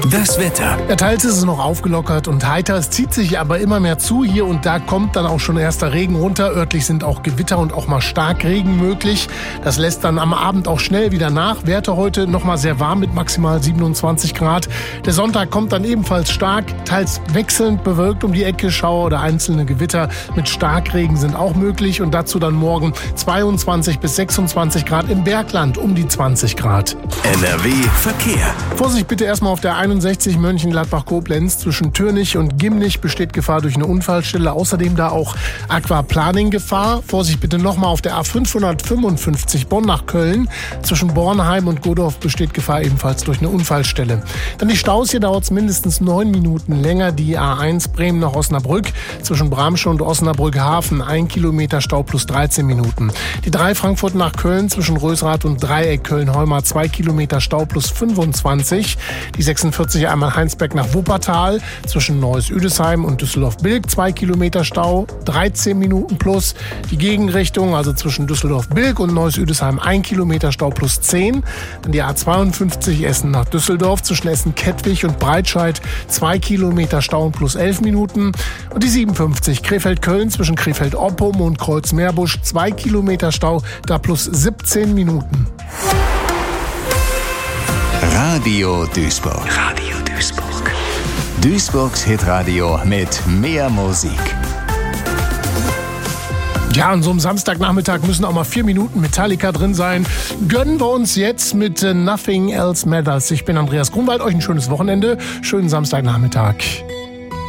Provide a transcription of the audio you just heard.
Das Wetter. Ja, teils ist es noch aufgelockert und heiter. Es zieht sich aber immer mehr zu. Hier und da kommt dann auch schon erster Regen runter. Örtlich sind auch Gewitter und auch mal Starkregen möglich. Das lässt dann am Abend auch schnell wieder nach. Werte heute noch mal sehr warm mit maximal 27 Grad. Der Sonntag kommt dann ebenfalls stark, teils wechselnd bewölkt um die Ecke. Schauer oder einzelne Gewitter mit Starkregen sind auch möglich. Und dazu dann morgen 22 bis 26 Grad im Bergland, um die 20 Grad. NRW Verkehr. Vorsicht bitte erstmal auf der 61 Mönchengladbach-Koblenz. Zwischen Türnich und Gimnich besteht Gefahr durch eine Unfallstelle. Außerdem da auch Aquaplaning-Gefahr. Vorsicht bitte nochmal auf der A555 Bonn nach Köln. Zwischen Bornheim und Godorf besteht Gefahr ebenfalls durch eine Unfallstelle. Dann die Staus. Hier dauert es mindestens 9 Minuten länger. Die A1 Bremen nach Osnabrück. Zwischen Bramsche und Osnabrück Hafen 1 Kilometer Stau plus 13 Minuten. Die 3 Frankfurt nach Köln zwischen Rösrath und Dreieck Köln-Holmer 2 Kilometer Stau plus 25. Die 46 einmal Heinsberg nach Wuppertal zwischen Neuss-Üdesheim und Düsseldorf-Bilk 2 Kilometer Stau, 13 Minuten plus. Die Gegenrichtung, also zwischen Düsseldorf-Bilk und Neuss-Üdesheim 1 Kilometer Stau plus 10. Dann die A52 Essen nach Düsseldorf zwischen Essen-Kettwig und Breitscheid 2 Kilometer Stau plus 11 Minuten. Und die 57 Krefeld-Köln zwischen Krefeld-Oppum und Kreuz-Meerbusch 2 Kilometer Stau, da plus 17 Minuten. Radio Duisburg. Radio Duisburg. Duisburgs Hitradio mit mehr Musik. Ja, an so einem Samstagnachmittag müssen auch mal 4 Minuten Metallica drin sein. Gönnen wir uns jetzt mit Nothing Else Matters. Ich bin Andreas Grunwald, euch ein schönes Wochenende, schönen Samstagnachmittag.